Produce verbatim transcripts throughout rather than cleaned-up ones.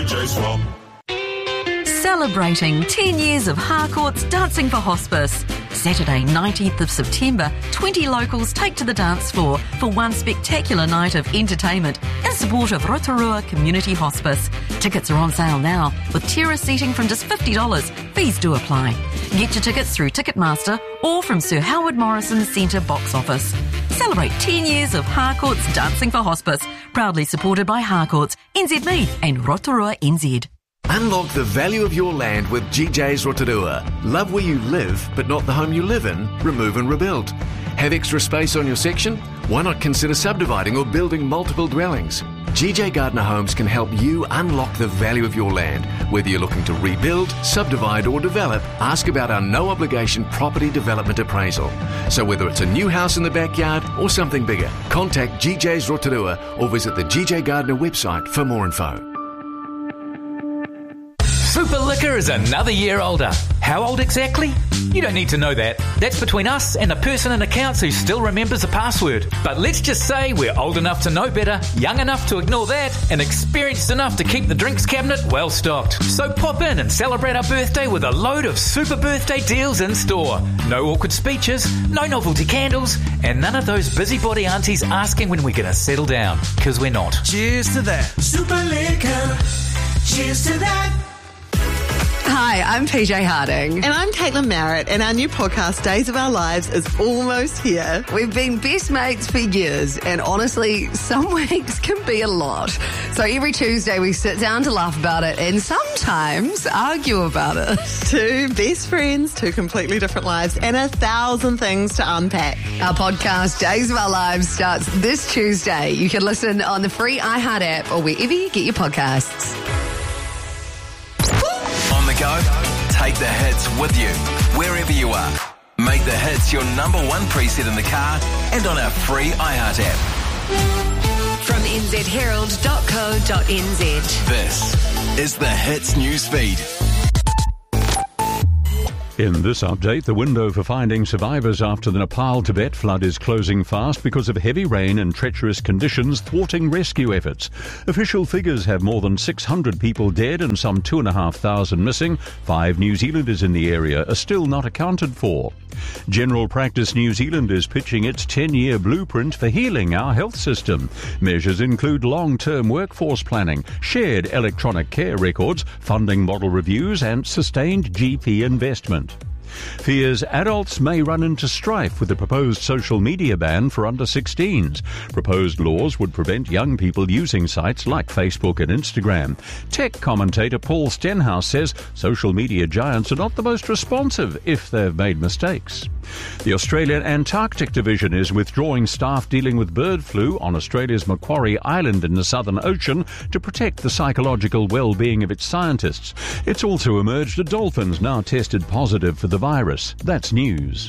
Celebrating ten years of Harcourt's Dancing for Hospice. Saturday, nineteenth of September, twenty locals take to the dance floor for one spectacular night of entertainment in support of Rotorua Community Hospice. Tickets are on sale now, with terrace seating from just fifty dollars. Fees do apply. Get your tickets through Ticketmaster or from Sir Howard Morrison Centre box office. Celebrate ten years of Harcourt's Dancing for Hospice, proudly supported by Harcourt's, N Z Mead and Rotorua N Z. Unlock the value of your land with G J's Rotorua. Love where you live, but not the home you live in? Remove and rebuild. Have extra space on your section? Why not consider subdividing or building multiple dwellings? G J Gardner Homes can help you unlock the value of your land. Whether you're looking to rebuild, subdivide or develop, ask about our no-obligation property development appraisal. So whether it's a new house in the backyard or something bigger, contact G J's Rotorua or visit the G J Gardner website for more info. Super Liquor is another year older. How old exactly? You don't need to know that. That's between us and the person in accounts who still remembers the password. But let's just say we're old enough to know better, young enough to ignore that, and experienced enough to keep the drinks cabinet well stocked. So pop in and celebrate our birthday with a load of super birthday deals in store. No awkward speeches, no novelty candles, and none of those busybody aunties asking when we're going to settle down. Because we're not. Cheers to that. Super Liquor. Cheers to that. Hi, I'm P J Harding. And I'm Caitlin Merritt, and our new podcast, Days of Our Lives, is almost here. We've been best mates for years, and honestly, some weeks can be a lot. So every Tuesday we sit down to laugh about it and sometimes argue about it. Two best friends, two completely different lives, and a thousand things to unpack. Our podcast, Days of Our Lives, starts this Tuesday. You can listen on the free iHeart app or wherever you get your podcasts. Go. Take the hits with you, wherever you are. Make the hits your number one preset in the car and on our free iHeart app. From n z herald dot co dot n z. This is the Hits News Feed. In this update, the window for finding survivors after the Nepal Tibet flood is closing fast because of heavy rain and treacherous conditions thwarting rescue efforts. Official figures have more than six hundred people dead and some two thousand five hundred missing. Five New Zealanders in the area are still not accounted for. General Practice New Zealand is pitching its ten-year blueprint for healing our health system. Measures include long-term workforce planning, shared electronic care records, funding model reviews and sustained G P investment. Fears adults may run into strife with the proposed social media ban for under sixteens. Proposed laws would prevent young people using sites like Facebook and Instagram. Tech commentator Paul Stenhouse says social media giants are not the most responsive if they've made mistakes. The Australian Antarctic Division is withdrawing staff dealing with bird flu on Australia's Macquarie Island in the Southern Ocean to protect the psychological well-being of its scientists. It's also emerged a dolphin's now tested positive for the virus. That's news.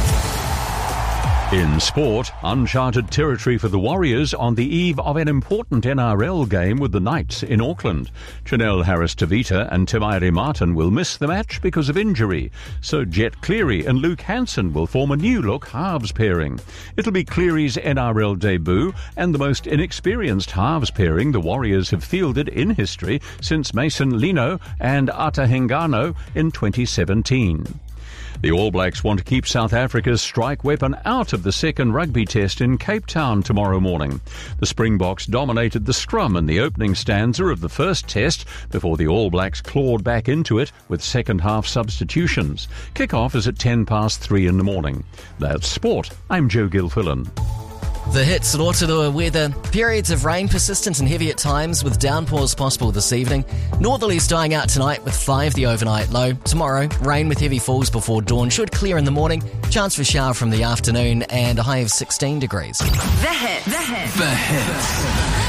In sport, uncharted territory for the Warriors on the eve of an important N R L game with the Knights in Auckland. Chanel Harris-Tavita and Timaire Martin will miss the match because of injury, so Jet Cleary and Luke Hanson will form a new-look halves pairing. It'll be Cleary's N R L debut and the most inexperienced halves pairing the Warriors have fielded in history since Mason Lino and Ata Hingano in twenty seventeen. The All Blacks want to keep South Africa's strike weapon out of the second rugby test in Cape Town tomorrow morning. The Springboks dominated the scrum in the opening stanza of the first test before the All Blacks clawed back into it with second-half substitutions. Kick-off is at ten past three in the morning. That's sport. I'm Joe Gilfillan. The hits at Rotorua weather. Periods of rain persistent and heavy at times with downpours possible this evening. Northerlies dying out tonight with five the overnight low. Tomorrow, rain with heavy falls before dawn. Should clear in the morning. Chance for shower from the afternoon and a high of sixteen degrees. The hits. The hits. The hits.